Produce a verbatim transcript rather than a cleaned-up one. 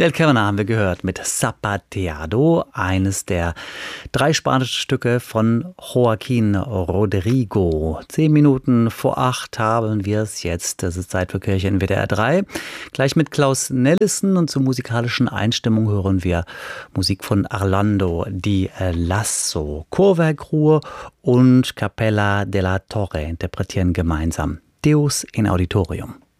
Del Cavanagh haben wir gehört mit Zapateado, eines der drei spanischen Stücke von Joaquín Rodrigo. Zehn Minuten vor acht haben wir es jetzt. Das ist Zeit für Kirche in W D R drei. Gleich mit Klaus Nellissen und zur musikalischen Einstimmung hören wir Musik von Orlando Di Lasso. Chorwerk Ruhr und Capella della Torre interpretieren gemeinsam Deus in Auditorium.